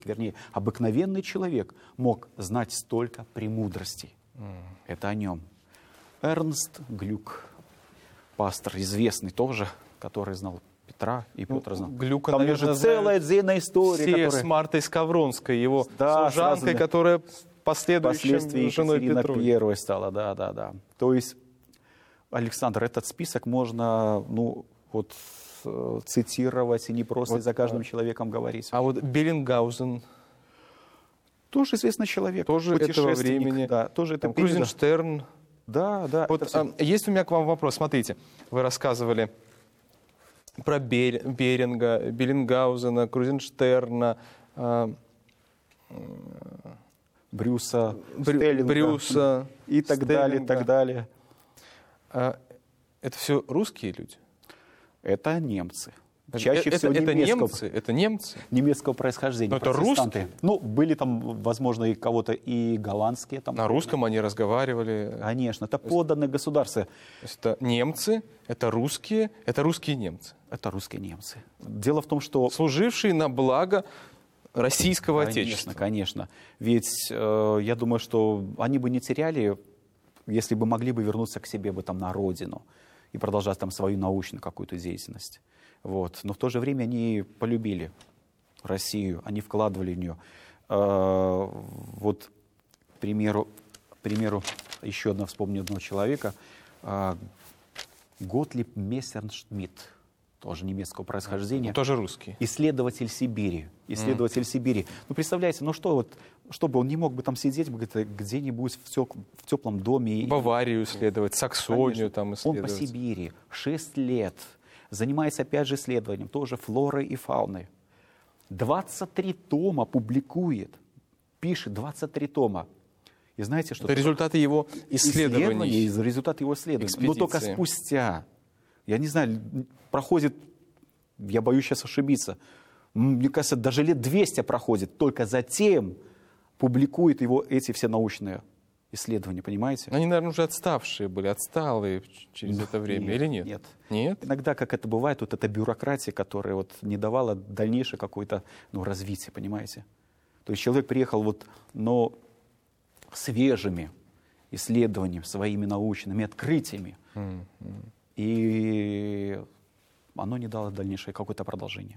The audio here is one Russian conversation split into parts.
вернее, обыкновенный человек мог знать столько премудростей. Это о нем. Эрнст Глюк, пастор известный тоже, который знал Петра и Петра знал. Глюка, там наверное, же целая отдельная история. Все которая... с Мартой Скавронской, его да, служанкой, которая впоследствии женой Екатерина Петровой. Первой стала. Да. То есть, Александр, этот список можно, цитировать и не просто за каждым человеком говорить. А вот Беллингаузен... Тоже известный человек. Тоже этого времени. Да, тоже это Крузенштерн. Да. Вот, есть у меня к вам вопрос. Смотрите, вы рассказывали про Беринга, Беллингаузена, Крузенштерна, Брюса, Брюса и так далее, и так далее. Это все русские люди? Это немцы. Чаще всего это немцы? Немецкого происхождения. Но это русские? Были там, возможно, и кого-то и голландские. Там, на русском они разговаривали? Конечно, это подданные государства. Это немцы, это русские немцы? Это русские немцы. Дело в том, что... Служившие на благо российского отечества. Конечно. Ведь я думаю, что они бы не теряли, если бы могли бы вернуться к себе бы там на родину и продолжать там свою научную какую-то деятельность. Вот. Но в то же время они полюбили Россию, они вкладывали в нее. Вот, к примеру, еще вспомню одного человека, Готлиб Мессершмитт, тоже немецкого происхождения. Тоже русский. Исследователь Сибири. Ну, представляете, чтобы он не мог бы там сидеть где-нибудь в теплом доме. Баварию исследовать, Саксонию там исследовать. Он по Сибири 6 лет занимается, опять же, исследованием тоже флоры и фауны. 23 тома публикует, пишет 23 тома. И знаете, что... Это результаты его исследований. Результаты его исследований. Но только спустя, я не знаю, проходит, я боюсь сейчас ошибиться, мне кажется, даже лет 200 проходит, только затем публикует его эти все научные исследования, понимаете? Они, наверное, уже отсталые через это время, или нет? Нет? Иногда, как это бывает, вот эта бюрократия, которая вот не давала дальнейшее какое-то развитие, понимаете? То есть человек приехал свежими исследованиями, своими научными открытиями, и оно не дало дальнейшее какое-то продолжение.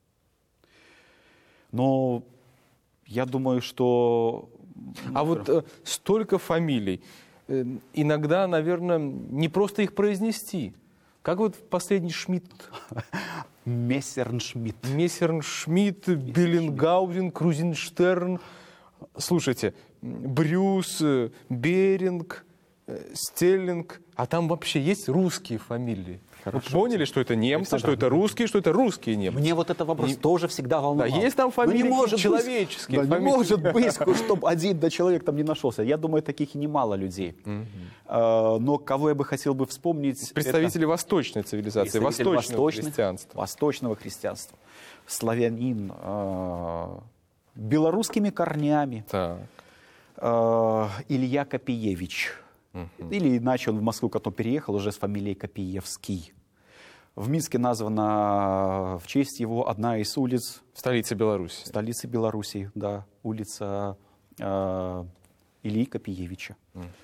Но я думаю, что... А вот столько фамилий. Иногда, наверное, не просто их произнести. Как вот последний Шмидт? Мессершмитт, Беллингаузен, Крузенштерн. Слушайте, Брюс, Беринг, Стеллинг. А там вообще есть русские фамилии? Вы поняли, что это немцы, Александр, что это русские немцы? Мне вот этот вопрос тоже всегда волновал. Да, есть там фамилии человеческие. Не может быть, чтобы один человек там не нашелся. Я думаю, таких и немало людей. Но кого я бы хотел бы вспомнить... Представители восточной цивилизации, восточного христианства. Восточного христианства. Славянин, белорусскими корнями. Так. Илья Копиевич. Или иначе он в Москву потом переехал уже с фамилией Копиевский. В Минске названа в честь его одна из улиц. Столицы Беларуси. Столицы Беларуси, да. Улица Ильи Копиевича.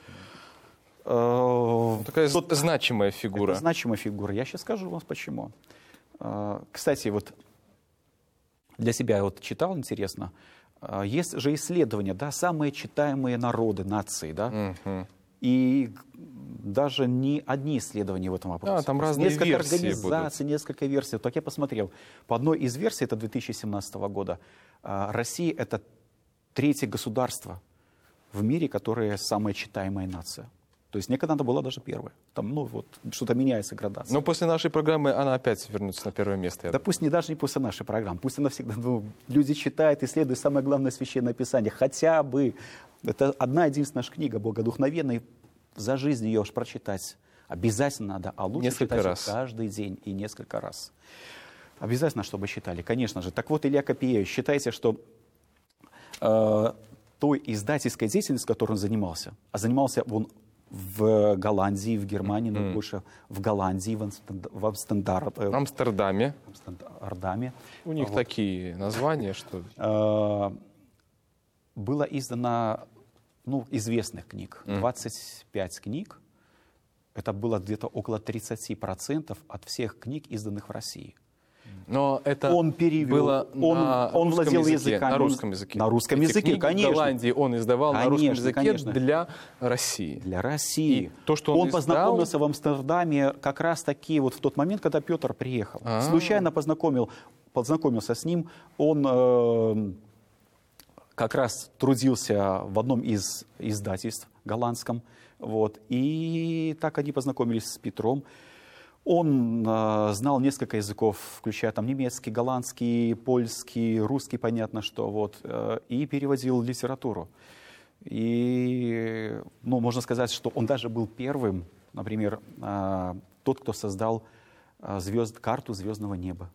Такая значимая фигура. Это значимая фигура. Я сейчас скажу вам почему. Кстати, вот для себя вот читал, интересно. Есть же исследования, да, самые читаемые народы, нации, да. И даже не одни исследования в этом вопросе. Там разные несколько версии организаций, будут. Несколько версий. Так я посмотрел. По одной из версий, это 2017 года, Россия — это третье государство в мире, которое самая читаемая нация. То есть некогда она была даже первая. Там, что-то меняется градация. Но после нашей программы она опять вернется на первое место. Да пусть даже не после нашей программы. Пусть она всегда, люди читают, исследуют самое главное Священное Писание. Хотя бы. Это одна единственная книга богодухновенная. За жизнь ее уж прочитать обязательно надо. А лучше читать каждый день и несколько раз. Обязательно, чтобы читали, конечно же. Так вот, Илья Копиевич, считайте, что той издательской деятельностью, которой он занимался, а занимался он в Голландии, в Германии, но больше в Голландии, в Амстердаме. Амстердаме. У них такие названия, что... Было издано известных книг, 25 книг. Это было где-то около 30% от всех книг, изданных в России. Но это он перевел, было он владел языками. На русском языке. На русском языке, книги конечно. В Голландии он издавал на русском языке конечно. для России. Для России. И то, что он издал... познакомился в Амстердаме как раз таки вот в тот момент, когда Петр приехал. Случайно познакомился с ним. Он как раз трудился в одном из издательств голландском. Вот. И так они познакомились с Петром. Он знал несколько языков, включая там немецкий, голландский, польский, русский, понятно что, вот, и переводил литературу. И, можно сказать, что он даже был первым, например, тот, кто создал карту звездного неба.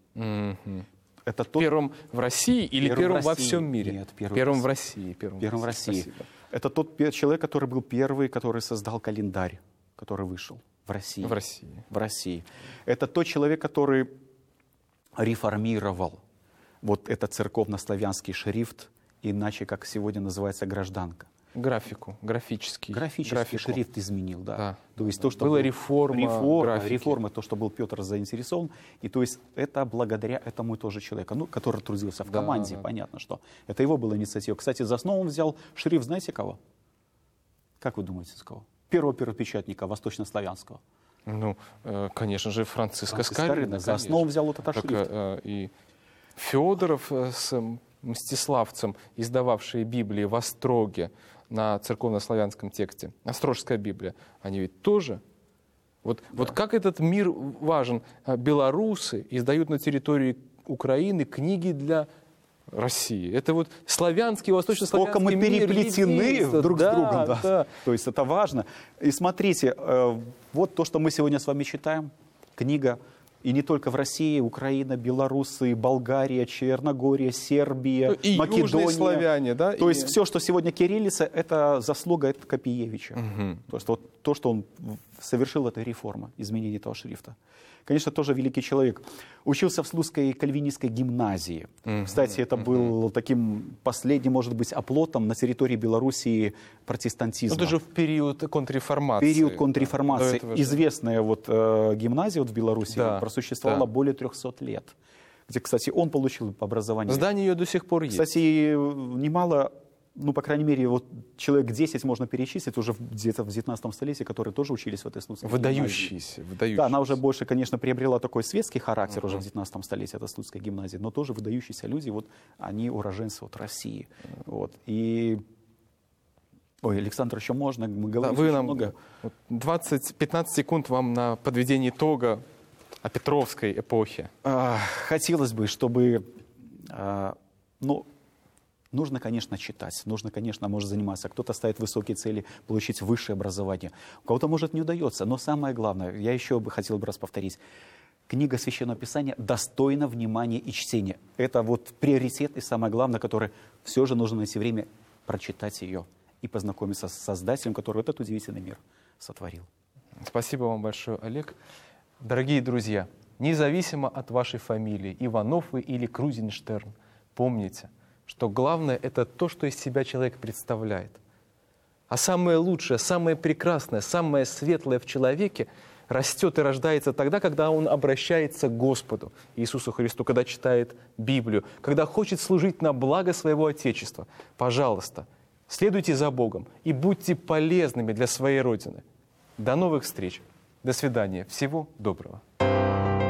Это первым в России или первым во всем мире? Нет, первым в России. Первым в России. Спасибо. Это тот человек, который был первый, который создал календарь, который вышел. В России. В России. Это тот человек, который реформировал вот этот церковно-славянский шрифт, иначе, как сегодня называется, гражданка. Графический шрифт изменил, да. То есть то, что была реформа, то, что был Петр заинтересован, и то есть это благодаря этому тоже человеку, который трудился в команде, понятно, что это его была инициатива. Кстати, за основу он взял шрифт, знаете кого? Как вы думаете, с кого? Первого первопечатника восточнославянского. Конечно же, Франциска Скорина. За основу взял вот этот шрифт. И Федоров с Мстиславцем, издававшие Библии в Остроге на церковно-славянском тексте, Острожская Библия, они ведь тоже... Вот как этот мир важен. Белорусы издают на территории Украины книги для России. Это вот славянский, восточно-славянский мир. Сколько мы переплетены друг с другом. Да. То есть это важно. И смотрите, вот то, что мы сегодня с вами читаем, книга, и не только в России, Украина, Белоруссия, Болгария, Черногория, Сербия, и Македония. Южные славяне, да? То есть все, что сегодня кириллица, это заслуга Копиевича. То есть вот то, что он совершил, это реформа, изменение этого шрифта. Конечно, тоже великий человек. Учился в Слуцкой кальвинистской гимназии. Кстати, это был таким последним, может быть, оплотом на территории Белоруссии протестантизма. Это же в период контрреформации. Период контрреформации. Известная гимназия в Белоруссии просуществовала более 300 лет. Где, кстати, он получил образование. Здание ее до сих пор есть. Кстати, немало... по крайней мере, человек 10 можно перечислить уже где-то в 19 столетии, которые тоже учились в этой Слуцкой гимназии. Выдающиеся. Да, она уже больше, конечно, приобрела такой светский характер уже в 19 столетии, эта Слуцкая гимназия, но тоже выдающиеся люди, они уроженцы России. И... Александр, еще можно? Мы говорим вы нам много. 15 секунд вам на подведение итога о Петровской эпохе. Хотелось бы, чтобы... Нужно, конечно, читать, нужно, конечно, может заниматься. Кто-то ставит высокие цели, получить высшее образование. У кого-то, может, не удается. Но самое главное, я еще хотел бы раз повторить, книга Священного Писания достойна внимания и чтения. Это приоритет и самое главное, которое все же нужно найти время прочитать ее и познакомиться с Создателем, который этот удивительный мир сотворил. Спасибо вам большое, Олег. Дорогие друзья, независимо от вашей фамилии, Иванов вы или Крузенштерн, помните, что главное — это то, что из себя человек представляет. А самое лучшее, самое прекрасное, самое светлое в человеке растет и рождается тогда, когда он обращается к Господу Иисусу Христу, когда читает Библию, когда хочет служить на благо своего Отечества. Пожалуйста, следуйте за Богом и будьте полезными для своей Родины. До новых встреч. До свидания. Всего доброго.